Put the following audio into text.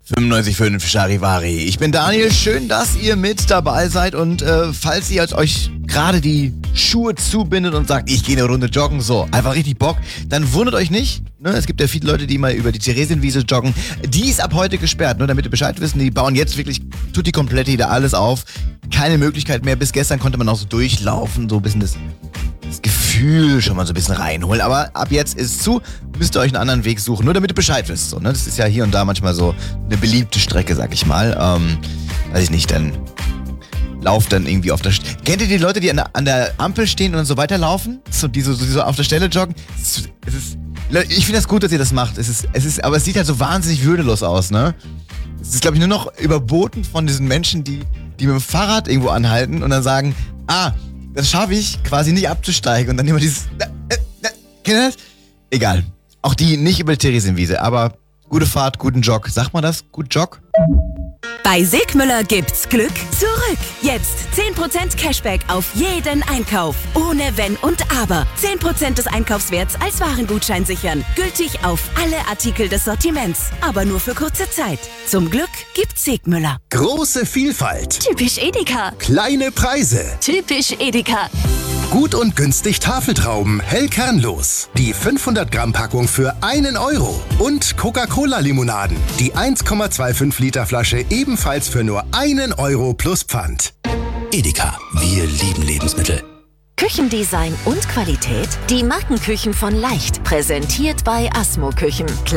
95.5 Charivari. Ich bin Daniel, schön, dass ihr mit dabei seid und falls ihr euch gerade die Schuhe zubindet und sagt, ich gehe eine Runde joggen, so, einfach richtig Bock, dann wundert euch nicht, ne? Es gibt ja viele Leute, die mal über die Theresienwiese joggen, die ist ab heute gesperrt, nur damit ihr Bescheid wissen, die bauen jetzt wirklich tutti komplett wieder alles auf, keine Möglichkeit mehr, bis gestern konnte man auch so durchlaufen, so ein bisschen das Gefühl schon mal so ein bisschen reinholen, aber ab jetzt ist es zu, müsst ihr euch einen anderen Weg suchen, nur damit ihr Bescheid wisst. So, ne? Das ist ja hier und da manchmal so eine beliebte Strecke, sag ich mal. Weiß ich nicht, dann lauft dann irgendwie auf der Kennt ihr die Leute, die an der Ampel stehen und dann so weiterlaufen? So, die so auf der Stelle joggen? Ich finde das gut, dass ihr das macht. Aber es sieht halt so wahnsinnig würdelos aus, ne? Es ist, glaube ich, nur noch überboten von diesen Menschen, die mit dem Fahrrad irgendwo anhalten und dann sagen, das schaffe ich quasi nicht abzusteigen und dann immer dieses kennt ihr das? Egal. Auch die nicht über die Theresienwiese, aber gute Fahrt, guten Jog. Sagt man das? Gut Jog? Bei Sigmüller gibt's Glück zurück. Jetzt 10% Cashback auf jeden Einkauf. Ohne Wenn und Aber. 10% des Einkaufswerts als Warengutschein sichern. Gültig auf alle Artikel des Sortiments. Aber nur für kurze Zeit. Zum Glück gibt's Sigmüller. Große Vielfalt. Typisch Edeka. Kleine Preise. Typisch Edeka. Gut und günstig Tafeltrauben, hell kernlos. Die 500 Gramm Packung für 1 Euro. Und Coca-Cola-Limonaden. Die 1,25 Liter Flasche ebenfalls für nur 1 Euro plus Pfand. Edeka, wir lieben Lebensmittel. Küchendesign und Qualität. Die Markenküchen von Leicht. Präsentiert bei Asmo Küchen.